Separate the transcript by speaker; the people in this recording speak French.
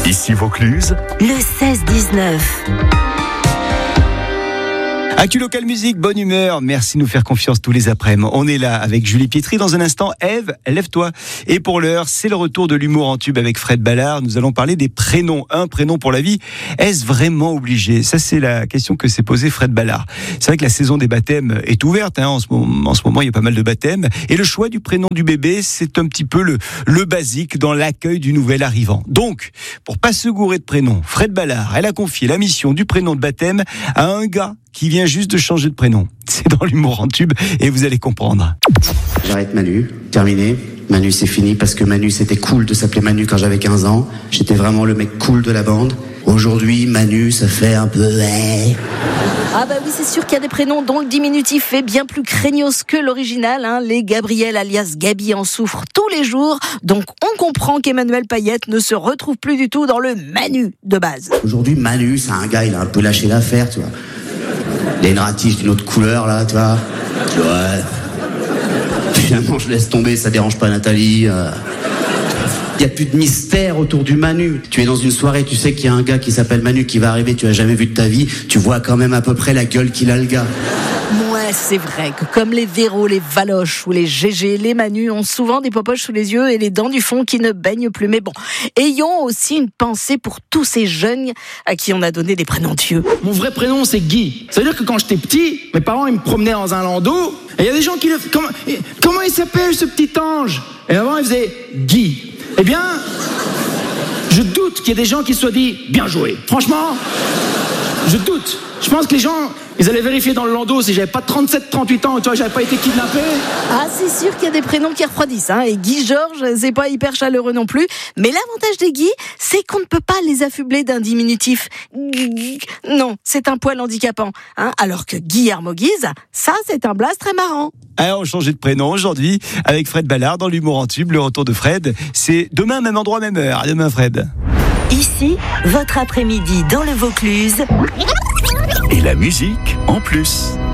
Speaker 1: Ici Vaucluse,
Speaker 2: le 16-19.
Speaker 3: Actu Local Musique, bonne humeur. Merci de nous faire confiance tous les après-midi. On est là avec Julie Pietri. Dans un instant, Ève, lève-toi. Et pour l'heure, c'est le retour de l'humour en tube avec Fred Ballard. Nous allons parler des prénoms. Un prénom pour la vie. Est-ce vraiment obligé? Ça, c'est la question que s'est posée Fred Ballard. C'est vrai que la saison des baptêmes est ouverte. En ce moment, il y a pas mal de baptêmes. Et le choix du prénom du bébé, c'est un petit peu le basique dans l'accueil du nouvel arrivant. Donc, pour pas se gourer de prénom, Fred Ballard, elle a confié la mission du prénom de baptême à un gars qui vient juste de changer de prénom. C'est dans l'humour en tube et vous allez comprendre.
Speaker 4: J'arrête Manu, terminé. Manu, c'est fini parce que Manu, c'était cool de s'appeler Manu quand j'avais 15 ans. J'étais vraiment le mec cool de la bande. Aujourd'hui, Manu, ça fait un peu...
Speaker 2: Ah bah oui, c'est sûr qu'il y a des prénoms dont le diminutif est bien plus craignos que l'original. Les Gabriel alias Gabi en souffrent tous les jours. Donc on comprend qu'Emmanuel Payette ne se retrouve plus du tout dans le Manu de base.
Speaker 4: Aujourd'hui, Manu, c'est un gars, il a un peu lâché l'affaire, tu vois. Il a une ratisse d'une autre couleur, là, tu vois. Ouais. Finalement, je laisse tomber, ça dérange pas Nathalie. Il n'y a plus de mystère autour du Manu. Tu es dans une soirée, tu sais qu'il y a un gars qui s'appelle Manu qui va arriver, tu l'as jamais vu de ta vie. Tu vois quand même à peu près la gueule qu'il a, le gars.
Speaker 2: Ouais, c'est vrai que comme les Véros, les Valoches ou les GG, les Manu ont souvent des popoches sous les yeux et les dents du fond qui ne baignent plus. Mais bon, ayons aussi une pensée pour tous ces jeunes à qui on a donné des prénoms de vieux.
Speaker 5: Mon vrai prénom, c'est Guy. Ça veut dire que quand j'étais petit, mes parents, ils me promenaient dans un landau, et il y a des gens qui le... Comment il s'appelle, ce petit ange? Et avant, ils faisaient Guy. Eh bien, je doute qu'il y ait des gens qui se soient dit « bien joué ». Franchement, je doute. Je pense que les gens... Ils allaient vérifier dans le landau si j'avais pas 37-38 ans, tu vois, j'avais pas été kidnappé.
Speaker 2: Ah, c'est sûr qu'il y a des prénoms qui refroidissent, Et Guy Georges, c'est pas hyper chaleureux non plus. Mais l'avantage des Guy, c'est qu'on ne peut pas les affubler d'un diminutif. Non, c'est un poil handicapant, Alors que Guillermo Guise, ça, c'est un blaze très marrant.
Speaker 3: Alors, on changeait de prénom aujourd'hui avec Fred Ballard dans l'humour en tube. Le retour de Fred, c'est demain, même endroit, même heure. À demain, Fred.
Speaker 2: Ici, votre après-midi dans le Vaucluse.
Speaker 1: et la musique en plus.